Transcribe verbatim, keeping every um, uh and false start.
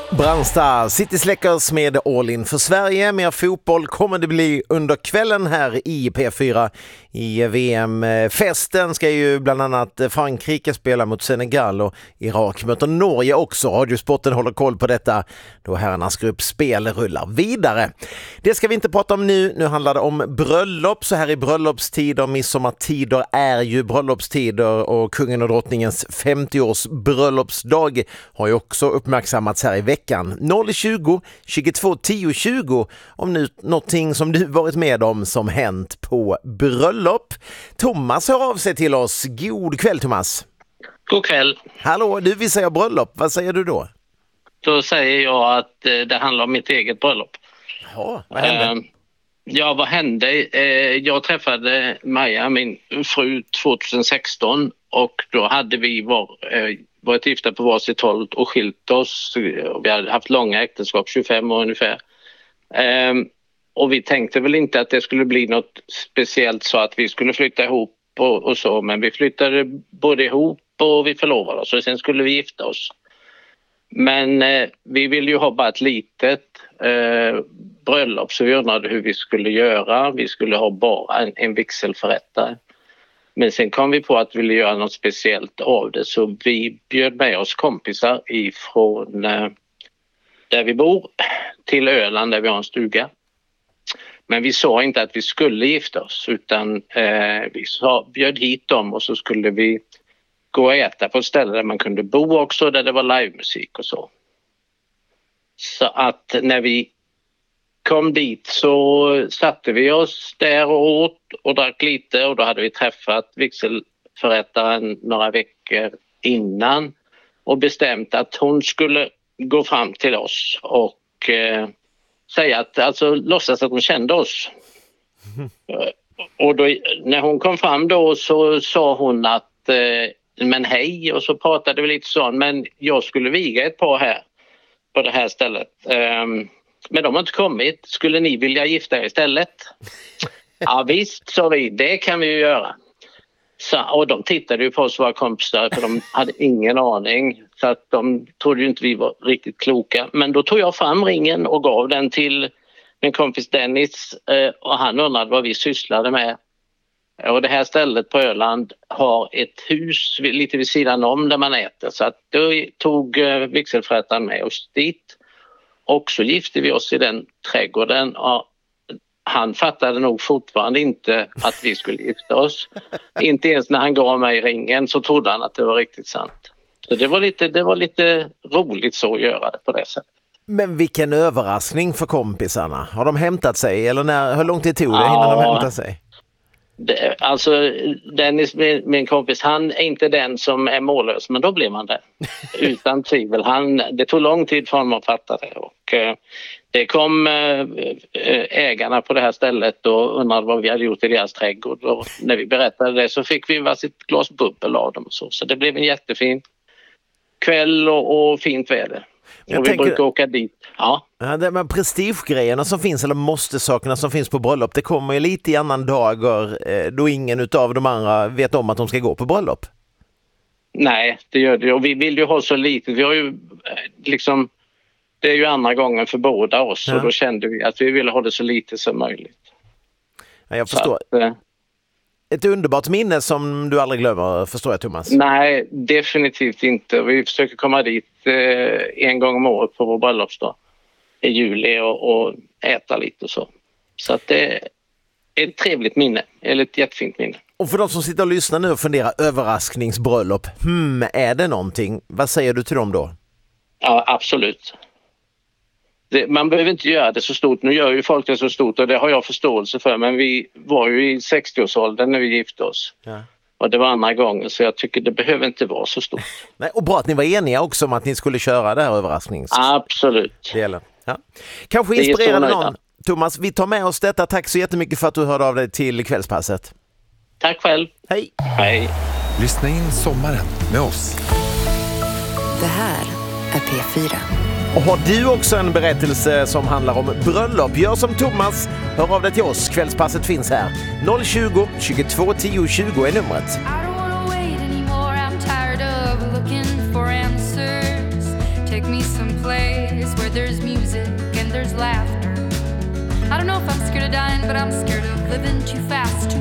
Brandsta City Släckers med All In för Sverige. Mer fotboll kommer det bli under kvällen här i P fyra. I V M-festen ska ju bland annat Frankrike spela mot Senegal och Irak möter Norge också. Radiosporten håller koll på detta då herrarnas gruppspel rullar vidare. Det ska vi inte prata om nu. Nu handlar det om bröllop. Så här i bröllopstider, midsommartider är ju bröllopstider och kungen och drottningens femtio-års bröllopsdag har ju också uppmärksammats här i veckan. noll tjugo tjugotvå tio tjugo om nu någonting som du varit med om som hänt på bröllop. Thomas hör av sig till oss. God kväll Thomas. God kväll. Hallå, du vill säga bröllop. Vad säger du då? Då säger jag att eh, det handlar om mitt eget bröllop. Ja, vad hände? Eh, ja, vad hände? Eh, jag träffade Maja, min fru, tjugohundrasexton och då hade vi var, eh, varit gifta på varsitt håll och skilt oss. Vi hade haft långa äktenskap, tjugofem år ungefär. Eh, och vi tänkte väl inte att det skulle bli något speciellt så att vi skulle flytta ihop och, och så. Men vi flyttade både ihop och vi förlovade oss och sen skulle vi gifta oss. Men eh, vi ville ju ha bara ett litet eh, bröllop så vi undrade hur vi skulle göra. Vi skulle ha bara en, en vigselförrättare. Men sen kom vi på att vi ville göra något speciellt av det så vi bjöd med oss kompisar ifrån eh, där vi bor till Öland där vi har en stuga. Men vi sa inte att vi skulle gifta oss utan eh, vi sa, bjöd hit dem och så skulle vi gå och äta på ett ställe där man kunde bo också där det var livemusik och så. Så att när vi kom dit så satte vi oss där och åt och drack lite och då hade vi träffat vigselförrättaren några veckor innan och bestämt att hon skulle gå fram till oss och eh, säga att, alltså låtsas att hon kände oss. Mm. Och då, när hon kom fram då så sa hon att eh, men hej och så pratade vi lite så men jag skulle viga ett par här på det här stället. Um, men de har inte kommit. Skulle ni vilja gifta er istället? Ja visst, sa vi. Det kan vi ju göra. Så, och de tittade ju på oss våra kompisar för de hade ingen aning. Så att de trodde ju inte vi var riktigt kloka. Men då tog jag fram ringen och gav den till min kompis Dennis. Eh, och han undrade vad vi sysslade med. Och det här stället på Öland har ett hus lite vid sidan om där man äter. Så att då tog eh, vigselförrättaren med oss dit. Och så gifte vi oss i den trädgården. Och han fattade nog fortfarande inte att vi skulle gifta oss. Inte ens när han gav mig ringen så trodde han att det var riktigt sant. Så det var lite, det var lite roligt så att göra det på det sättet. Men vilken överraskning för kompisarna. Har de hämtat sig? Eller när, hur lång tid tog det innan ja, de hämtade sig? Det, alltså Dennis, min, min kompis, han är inte den som är mållös, men då blir man det. Utan tvivel. Han, det tog lång tid för honom att fatta det. Och, eh, det kom eh, ägarna på det här stället och undrade vad vi hade gjort i deras trädgård. Och när vi berättade det så fick vi varsitt glas bubbel av dem. Och så. så det blev en jättefin kväll och, och fint väder. Jag och vi tänker, brukar åka dit. Ja. Ja, det, men prestigegrejerna som finns, eller måste-sakerna som finns på bröllop, det kommer ju lite i annan dagar eh, då ingen utav de andra vet om att de ska gå på bröllop. Nej, det gör det. Och vi vill ju ha så lite. Vi har ju liksom, det är ju andra gången för båda oss. Ja. Och då kände vi att vi ville ha det så lite som möjligt. Ja, jag förstår. Att, eh, Ett underbart minne som du aldrig glömmer, förstår jag Thomas? Nej, definitivt inte. Vi försöker komma dit eh, en gång om året på vår bröllopsdag i juli och, och äta lite och så. Så att det är ett trevligt minne, eller ett jättefint minne. Och för de som sitter och lyssnar nu och funderar, överraskningsbröllop, hmm, är det någonting? Vad säger du till dem då? Ja, absolut. Det, man behöver inte göra det så stort. Nu gör ju folk det så stort och det har jag förståelse för. Men vi var ju i sextioårsåldern när vi gifte oss. Ja. Och det var andra gången så jag tycker det behöver inte vara så stort. Nej, och bra att ni var eniga också om att ni skulle köra det här överrasknings... Absolut. Delen. Ja. Kanske inspirerade någon. Thomas, vi tar med oss detta. Tack så jättemycket för att du hörde av dig till Kvällspasset. Tack själv. Hej. Hej. Lyssna in sommaren med oss. Det här är P fyra. Och har du också en berättelse som handlar om bröllop, gör som Thomas, hör av dig till oss. Kvällspasset finns här. noll tjugo tjugotvå tio tjugo är numret. Take me someplace I don't know if I'm scared of dying, but I'm scared of living too fast. Too